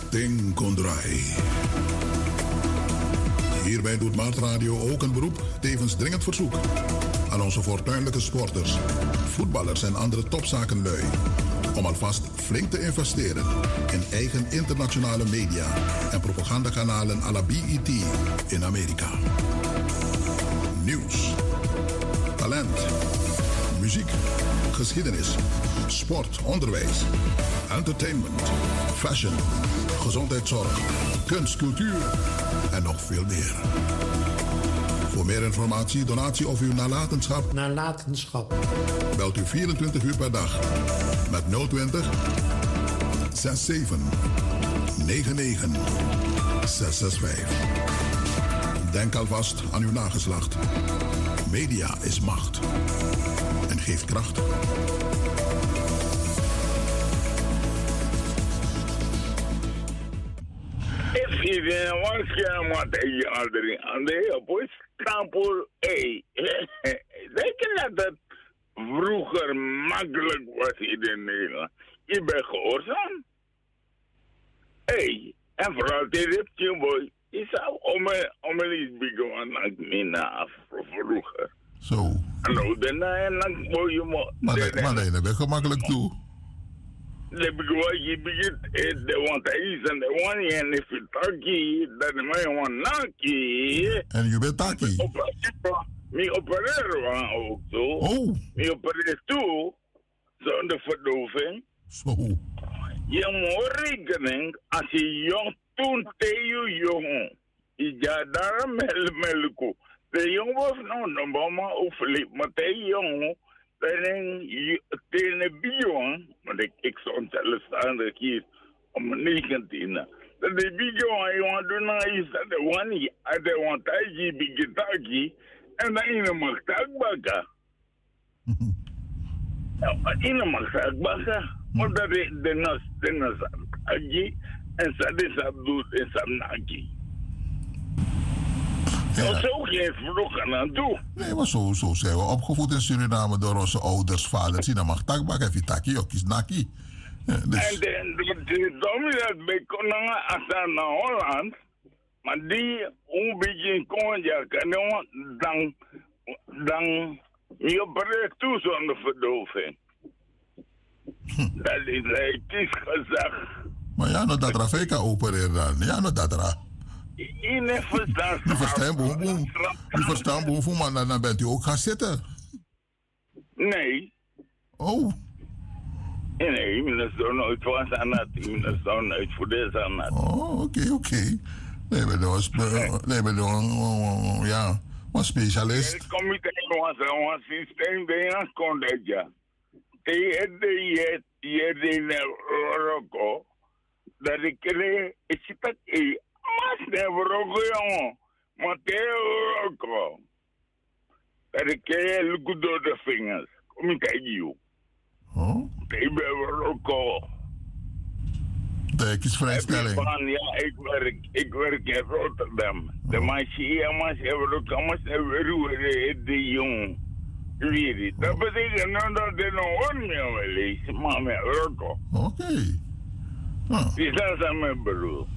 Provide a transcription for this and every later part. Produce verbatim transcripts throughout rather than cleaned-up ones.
Ting Kondrai. Hierbij doet Maart Radio ook een beroep, tevens dringend verzoek aan onze fortuinlijke sporters, voetballers en andere topzakenlui om alvast flink te investeren in eigen internationale media en propagandakanalen à la B E T in Amerika. Nieuws, talent, muziek, geschiedenis, sport, onderwijs, entertainment, fashion, gezondheidszorg, kunst, cultuur en nog veel meer. Voor meer informatie, donatie of uw nalatenschap, nalatenschap. belt u vierentwintig uur per dag met nul twintig zesenzestig negenennegentig zesenzestig. Denk alvast aan uw nageslacht. Media is macht en geeft kracht. If you didn't want to care what they are doing, and they are boys, Trampel, hey, denk je dat het vroeger makkelijk was in Nederland? Je bent gehoorzaam. Hey, en vooral die ripje, boy, is al om een iets begonnen aan mina af vroeger. Zo. En nou, daarna en dan boy je maar. Maar nee, dat ben gemakkelijk toe. De begin je begint de want is en de one en if you taki dat de man want naki. En je bent taki. Mi opereren ook zo. Oh. Mi opereren toe zonder verdoving. Zo. Je moet rekening als je jong toen te je jong. Je daar mel melko. De jong was nou dan mama of liep maar te jong. Dan tegen bion, want ik ik stond zelfs aan de kies om negentien. Dat de bion je want doen nou is dat de one I de want taji bigitaki en dan in een maktakbaka. In een maktakbaka, want dat de de nas de nas agi en dat is abdoet en samnaki. Ja. Dat is ook geen vroeger aan toe. Nee, maar zo, zo zijn we opgevoed in Suriname door onze ouders, vaders. Dan mag takbak even taki, jokjes naki. Ja, dus. En de dominant bij Konanga Asa naar Holland, maar die een beetje in Konja kan dan dan je opereert toe zonder verdoving. Dat is het is gezegd. Maar ja, nou dat Rafeka opereert dan. Ja, nou dat Ra. Je verstaan. Je verstaan boem boem. Je verstaan boem boem, maar dan bent u ook gaan zitten. Nee. Oh. Nee, ik ben zo nooit was aan het. Ik ben zo nooit voor deze aan het. Oh, oké, okay, oké. Okay. Nee, maar dat was, nee, maar dat was, ja, een specialist. Het comité was een systeem dat je kon dat ja. Die je je die Marokko, dat ik kreeg, ik zit dat ik mas de Marokko jongen, maar de Marokko, dat ik kreeg look door de vingers, kom ik aan jou. Oh? Ik ben Marokko. Dat is vrijstelling. Ja, ik werk, ik werk in Rotterdam. De machine, maar ze hebben ook allemaal de jong. Weer. Dat betekent nou dat er nog hoor meer wel is, maar met Marokko. Oké. Die zijn ze mijn broer.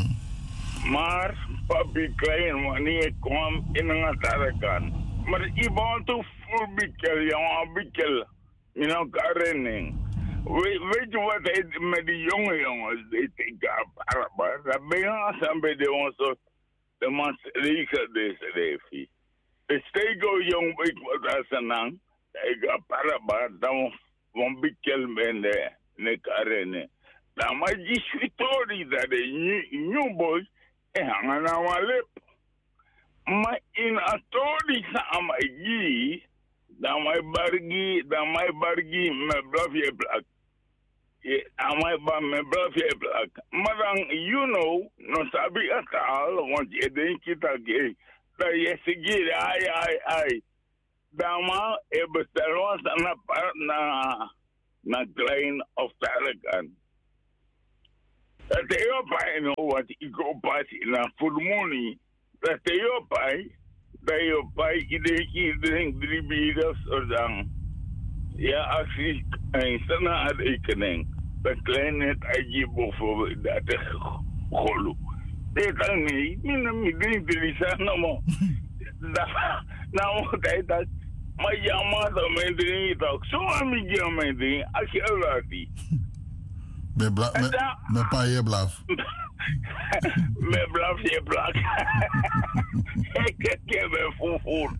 Maar papi klein, wanneer ik kwam in een Tarakan. Maar ik ben te vol bikkel, jongen, bikkel. In elkaar renning. Weet je wat hij met die jonge jongens deed? Ik heb Arabisch. Dat ben je aan bij de ons. De man regelt deze leven. De stego jong, ik was als een naam. Ik heb Arabisch. Dan van bikkel ben de nekaren. Dan maar die schietorie dat de new boys en hangen aan mijn lip. Maar in Atori samen die. Dan mijn bargi, dan mijn bargi met blafje plak. Dan mijn bar met blafje plak. Maar dan, you know, no sabi at all, want je denkt dat je, dat je zegt, ai, ai, ai. Dan maar, je bestelt ons naar na, na klein of Tarakan. Dat is heel pijn, want ik oppas in een full dat is heel pijn. Dat je bij iedereen drink drie bieren of dan. Ja, als ik een snelle rekening. Dat klein net uit je bijvoorbeeld. Dat is golu. Dit kan niet. Mijn mijn drink er is aan nou. Nou moet hij dat. Maar ja, maar dan mijn drink ook. Zo aan mijn ja mijn drink. Als je laat die. Met bla, met, met pa je blaf. Met blaf je blaf. Ik heb een voer.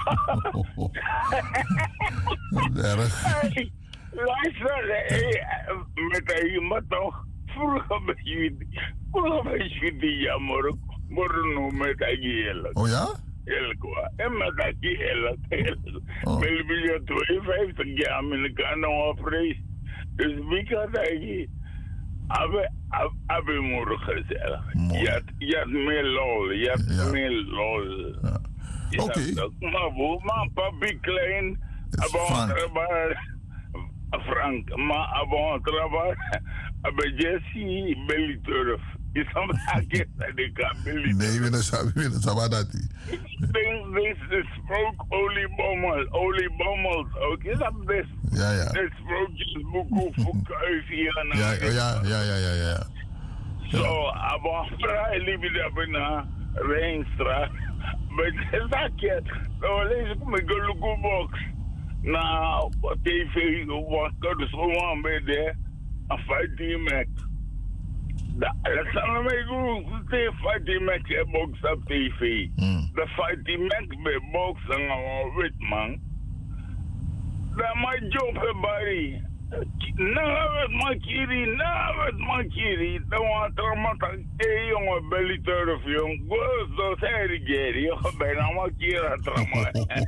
Erg. Luister, met iemand toch. Vroeger ben je, vroeger ben je die jammer. Morgen met je eerlijk. Oh ja? Eerlijk waar. En met je eerlijk. Wil je tweeënvijftig jaar met elkaar nog oprijs. Dus wie kan dat je? Abbe, abbe morgen gezellig. Je had meer lol. Je had meer lol. Oké. Maar hoe, maar papi klein. Abbe Frank, maar abon trabajo, abbe Jesse Beliturf. Is een zaakje dat ik kan Beliturf. Nee, we zijn sabadati. Dit is sprook oliebommel, oliebommels ook. Is dat dit? Ja, ja. Dit sprookjes boeken voor kuif hier. Ja, ja, ja, ja, ja, ja. Zo, abon vrij liefde hebben naar Rijnstra. Met een zaakje, dan lees ik mijn gelukkig nou, T V, wat kan er zo aan bij de vijftien Mac. Dat zijn wij goed, de vijftien Mac je box op T V. De vijftien Mac bij box en een wit man. Dat mijn job hebben. Nou, wat maak je die? Nou, wat maak je die? Dan want er maar een jonge belly turf, jong. Goed, zo zei de Jerry. Je bijna maak je dat er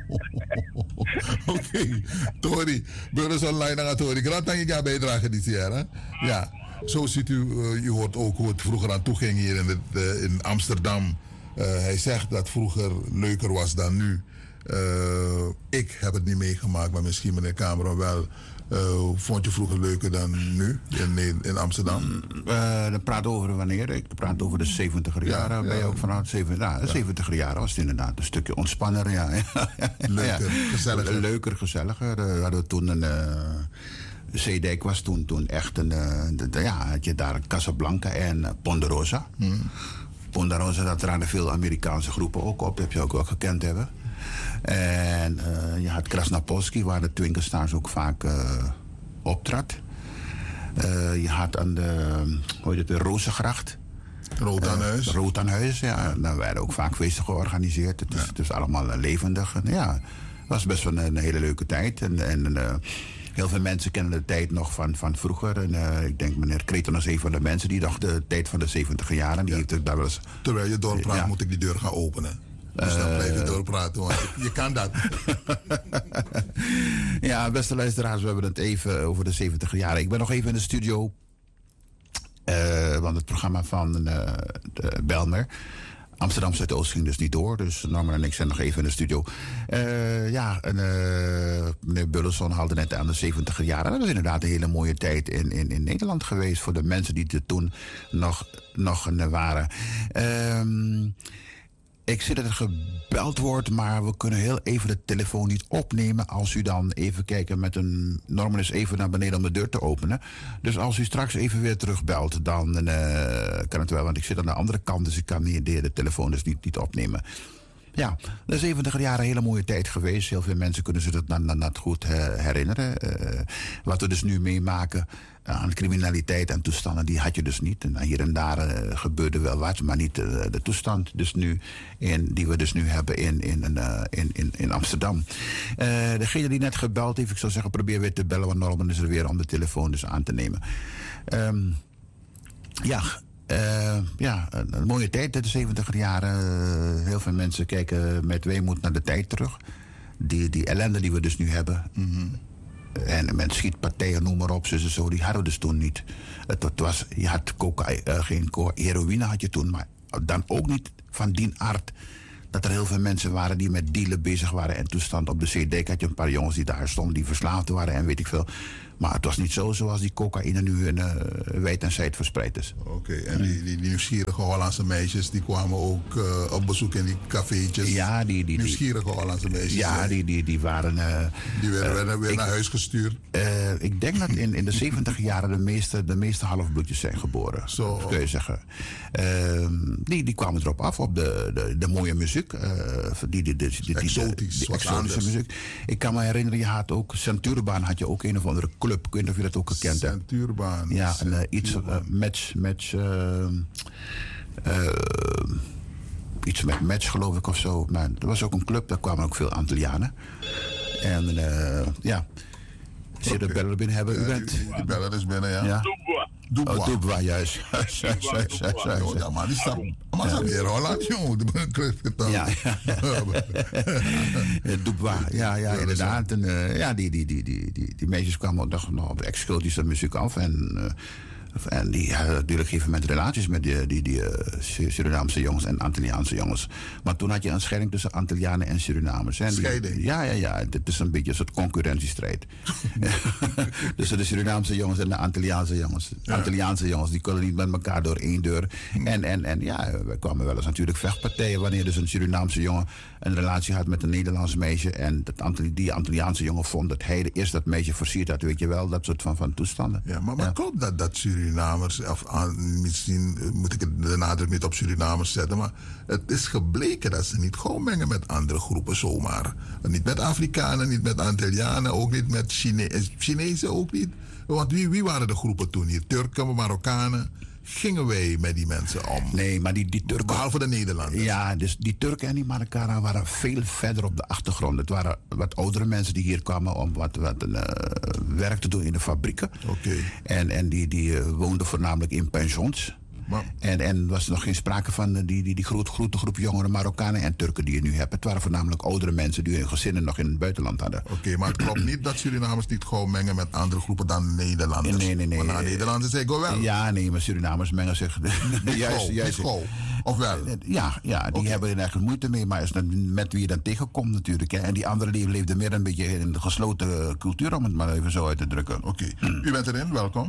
Oké, Tori. Burgers online naar Tori. Graag dat je gaat bijdragen dit jaar. Hè? Ja, zo ziet u, uh, u hoort ook hoe het vroeger aan toe ging hier in, het, uh, in Amsterdam. Uh, hij zegt dat vroeger leuker was dan nu. Uh, ik heb het niet meegemaakt, maar misschien meneer Kamer wel. Uh, vond je vroeger leuker dan nu in, in Amsterdam? Uh, dat praat over wanneer? Ik praat over de zeventiger jaren. Ja, ben je ja. ook vanuit de zeventig, ja, de zeventiger jaren was het inderdaad een stukje ontspanner. Ja. Leuker, ja. gezelliger. Leuker, gezelliger. We hadden toen een... Uh, Zeedijk was toen, toen echt een... Uh, de, de, ja, had je daar Casablanca en uh, Ponderosa. Hmm. Ponderosa, dat traden veel Amerikaanse groepen ook op. Heb je ook wel gekend hebben. En uh, je had Krasnapolski, waar de Twinkle Stars ook vaak uh, optrad. Uh, je had aan de, hoe heet het weer, Rozengracht. Rood aan huis. Uh, Rood aan huis, ja. Daar werden ook vaak feesten georganiseerd. Het is, ja. het is allemaal uh, levendig. En, ja, het was best wel een, een hele leuke tijd. En, en uh, heel veel mensen kennen de tijd nog van, van vroeger. En, uh, ik denk meneer Kreton is een van de mensen die nog de tijd van de zeventiger jaren. Die ja. heeft het daar wel eens... Terwijl je doorpraat, ja. moet ik die deur gaan openen. Dus dan blijf je doorpraten, want je kan dat. Ja, beste luisteraars, we hebben het even over de zeventiger jaren. Ik ben nog even in de studio. Uh, want het programma van uh, de Belmer, Amsterdam Zuidoost, ging dus niet door. Dus Norman en ik zijn nog even in de studio. Uh, ja, en, uh, meneer Bullenson haalde net aan de zeventiger jaren. Dat was inderdaad een hele mooie tijd in, in, in Nederland geweest voor de mensen die er toen nog, nog uh, waren. Uh, Ik zie dat er gebeld wordt, maar we kunnen heel even de telefoon niet opnemen. Als u dan even kijkt met een... Norman is even naar beneden om de deur te openen. Dus als u straks even weer terugbelt, dan uh, kan het wel. Want ik zit aan de andere kant, dus ik kan niet, de, de telefoon dus niet, niet opnemen. Ja, de zeventiger jaren een hele mooie tijd geweest. Heel veel mensen kunnen zich dat, dat, dat goed herinneren. Uh, wat we dus nu meemaken uh, aan criminaliteit en toestanden, die had je dus niet. En hier en daar uh, gebeurde wel wat, maar niet uh, de toestand dus nu in, die we dus nu hebben in, in, uh, in, in, in Amsterdam. Uh, degene die net gebeld heeft, ik zou zeggen, probeer weer te bellen, want Norman is er weer om de telefoon dus aan te nemen. Um, ja... Uh, ja, een, een mooie tijd, de zeventiger jaren. Uh, heel veel mensen kijken met weemoed naar de tijd terug. Die, die ellende die we dus nu hebben. Mm-hmm. En met schietpartijen, noem maar op, zo, zo, die hadden we dus toen niet. Het, het was, je had coca, uh, geen heroïne had je toen, maar dan ook niet van die aard dat er heel veel mensen waren die met dealen bezig waren en toestand. Op de Zeedijk had je een paar jongens die daar stonden, die verslaafd waren en weet ik veel. Maar het was niet zo zoals die cocaïne nu in uh, wijd en zijd verspreid is. Oké, okay, en die, die, die nieuwsgierige Hollandse meisjes die kwamen ook uh, op bezoek in die cafeetjes. Ja, die, die, nieuwsgierige Hollandse meisjes. Ja, die, die, die waren. Uh, die werden uh, weer ik, naar huis gestuurd. Uh, ik denk dat in, in de zeventig jaren de meeste, de meeste halfbloedjes zijn geboren. Zo kun je zeggen. Uh, die, die kwamen erop af op de, de, de mooie muziek. Uh, die, die, die, die, exotisch, die, die exotische muziek. Ik kan me herinneren, je had ook Centuurbaan, had je ook een of andere club. Ik weet niet of je dat ook gekend hebt. Centuurbaan. Ja, en uh, iets uh, match, match, uh, uh, iets met match geloof ik of zo. Maar er was ook een club, daar kwamen ook veel Antillianen. En uh, ja, zie je de beller binnen hebben? U bent. De beller is binnen, ja. ja. Dubwa. Oh, Dubwa, juist. Ja, maar die staat maar staat weer Holland, jongen. Ja, Dubwa, ja, ja, inderdaad. En, uh, ja, die, die, die, die, die, die meisjes kwamen ook nog, nog op exotische muziek af. En, uh, en die hadden natuurlijk op een gegeven moment relaties met die, die, die uh, Surinaamse jongens en Antilliaanse jongens. Maar toen had je een scheiding tussen Antillianen en Surinamers. En die, scheiding? Ja, ja, ja. Het is een beetje een soort concurrentiestrijd. Tussen de Surinaamse jongens en de Antilliaanse jongens. De ja. Antilliaanse jongens, die kunnen niet met elkaar door één deur. Hmm. En, en, en ja, we kwamen wel eens natuurlijk vechtpartijen wanneer dus een Surinaamse jongen een relatie had met een Nederlands meisje. En dat Antilli- die Antilliaanse jongen vond dat hij eerst dat meisje versierd had, weet je wel. Dat soort van, van toestanden. Ja, maar, maar ja. klopt dat, dat Surinamers, of uh, misschien moet ik de nadruk niet op Surinamers zetten, maar het is gebleken dat ze niet gauw mengen met andere groepen zomaar. Niet met Afrikanen, niet met Antillianen, ook niet met Chine- Chinezen, ook niet. Want wie, wie waren de groepen toen hier? Turken, Marokkanen? Gingen wij met die mensen om? Nee, maar die, die Turken... Behalve de Nederlanders. Ja, dus die Turken en die Marokkanen waren veel verder op de achtergrond. Het waren wat oudere mensen die hier kwamen om wat, wat uh, werk te doen in de fabrieken. Oké. Okay. En, en die, die uh, woonden voornamelijk in pensions. Maar... En er was nog geen sprake van die, die, die grote, grote groep jongere Marokkanen en Turken die je nu hebt. Het waren voornamelijk oudere mensen die hun gezinnen nog in het buitenland hadden. Oké, okay, maar het klopt niet dat Surinamers niet gewoon mengen met andere groepen dan Nederlanders. Nee, nee, nee. Maar Nederlanders zeggen wel. Ja, nee, maar Surinamers mengen zich... Niet juist, juist. Of wel? Ja, ja die okay. hebben er eigenlijk moeite mee. Maar is met wie je dan tegenkomt natuurlijk. Hè. En die anderen die leefden meer een beetje in de gesloten cultuur, om het maar even zo uit te drukken. Oké, okay. U bent erin, welkom.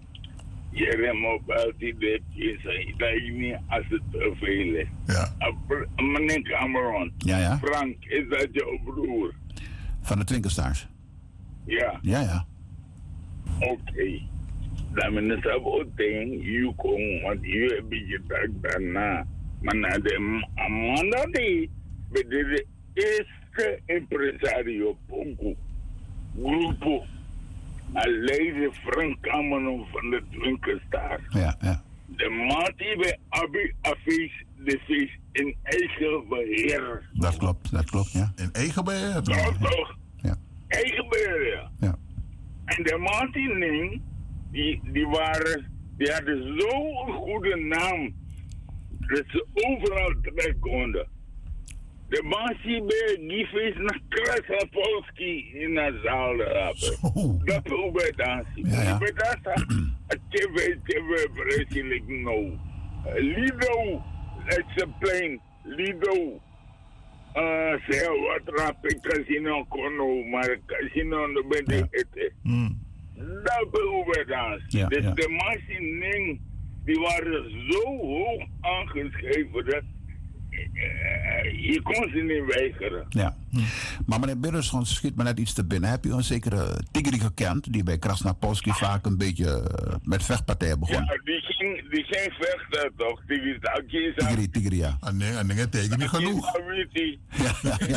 Jeremy Balti dit is dat je niet als het vervelen. Ja. Meneer Cameron. Ja, ja. Frank, is dat jouw broer? Van de Twinkelstars? Ja. Ja, ja. Oké. Okay. Dan ben het ook ding, je komt, want je hebt je dag daarna. Maar na de maandag die, bij de eerste impresario, Pongo, Grupo. Alleen Frank Cameron van de Twinkelstars. Ja, ja. De maat die bij Abi Afees de feest in eigen beheer. Dat klopt, dat klopt, ja. In eigen beheer? Ja, toch? Ja. Eigen beheer, ja. Ja. En de maat die neemt, die, die waren, die hadden zo'n goede naam, dat ze overal terecht konden. De basie bij die feest naar Krasapolski in de zaal hebben. Dat is ook bij dansen. Ja, ja. Bij dansen, het tv, tv, vreselijk nou. Lido, let's explain, Lido. Uh, zeg wat rap in casino kono, maar casino no ben je eten. Dat is ook bij dansen. Dus de machine, die waren zo hoog aangeschreven dat je kon ze niet weigeren. Ja. Hm. Maar meneer Birrensson schiet me net iets te binnen. Heb u een zekere Tigri gekend, die bij Krasnapolski vaak een beetje uh, met vechtpartijen begon? Ja, die ging, die ging vechten toch? Tigri, Tigri, Tigri, ja. Ah, nee, en dingen tegen niet genoeg. Ja, ja, ja.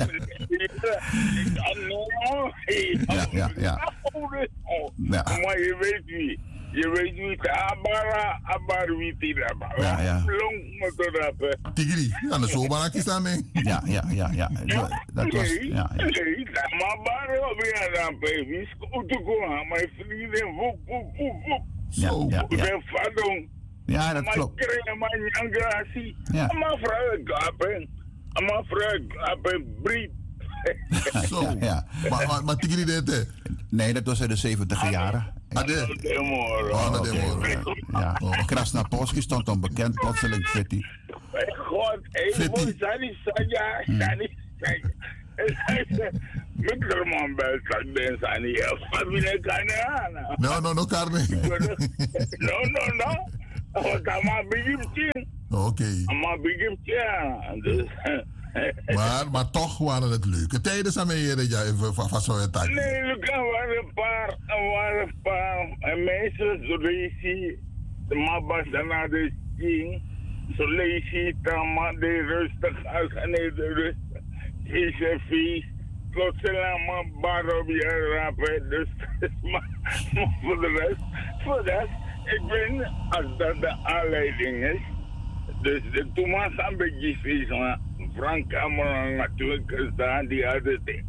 Ja, ja, ja. Ja. Maar je weet wie. Je weet niet, Abara, Abar wie die daar. Ja, ja. Long motor rappen. Tigri, aan de zomaar is aan mee. Ja, ja, ja, ja. Dat was, ja, ja. Nee, maar Abara weer rappen. Wie is goed te komen? Mijn vrienden, woep, woep, woep, woep. Ja, ja, ja. De vadong. Ja, dat klopt. Maar krijg je maar een gratie. Ja. Maar vrouw gapen. Maar vrouw gapen, brief. Zo. Ja, ja. Maar, maar, maar Tigri deed het? Nee, dat was in de zeventiger jaren. Ah, de? Oh, dat okay. Ja, ja. Krasnapolski stond onbekend, plotseling Fitty. Mijn god, ik moet Sani Sanja, Sani Sanja. Ik er man bij het ben zijn hier. Familie kan aan. No, no, no, carne. No, no, no. Wat allemaal begint. Oké. Allemaal begint, ja. Dus... maar, maar toch waren het leuke tijden samen hier dat jij even van zo'n tijd. Nee, er waren een paar, er waren een paar mensen, zo lees je, de mabas naar de king, zo lees je, dan de rustig als en de rustig, is een feest, plotseling maar bar op je rapen, dus, maar, maar voor de rest, voor dat, ik ben, als dat de aanleiding is, dus de Thomas een beetje feest, Frank Cameron natuurlijk is daar, die had het